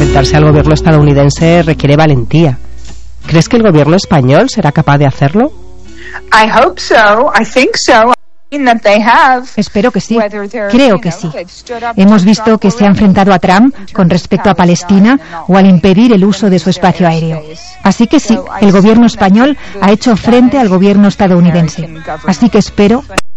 enfrentarse al gobierno estadounidense requiere valentía. ¿Crees que el gobierno español será capaz de hacerlo? Espero que sí. Creo que sí. Hemos visto que se ha enfrentado a Trump con respecto a Palestina o al impedir el uso de su espacio aéreo. Así que sí, el gobierno español ha hecho frente al gobierno estadounidense. Así que espero